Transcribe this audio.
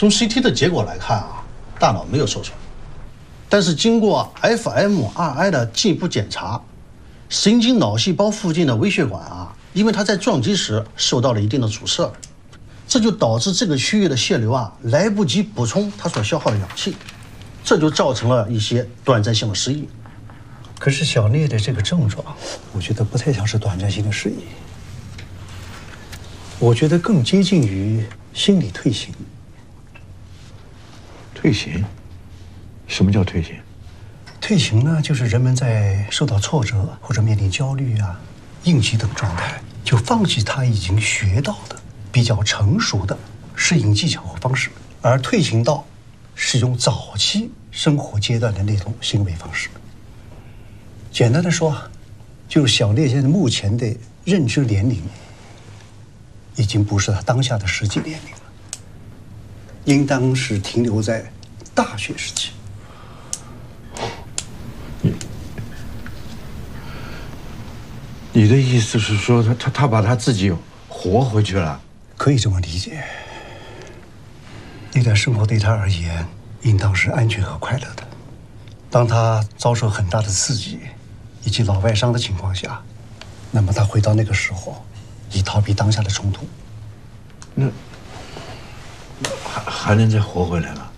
从 CT 的结果来看啊，大脑没有受损，但是经过 fMRI 的进一步检查，神经脑细胞附近的微血管啊，因为它在撞击时受到了一定的阻塞，这就导致这个区域的血流啊来不及补充它所消耗的氧气，这就造成了一些短暂性的失忆。 可是小聂的这个症状，我觉得不太像是短暂性的失忆，我觉得更接近于心理退行。 退行？什么叫退行？ 退行呢，就是人们在受到挫折或者面临焦虑啊、应激等状态，就放弃他已经学到的比较成熟的适应技巧和方式，而退行到使用早期生活阶段的那种行为方式。简单的说，就是小聂现在目前的认知年龄，已经不是他当下的实际年龄了，应当是停留在大学时期。 你的意思是说，他把他自己活回去了？ 可以这么理解。那段生活对他而言，应当是安全和快乐的。当他遭受很大的刺激以及脑外伤的情况下，那么他回到那个时候，以逃避当下的冲突。 那还能再活回来吗？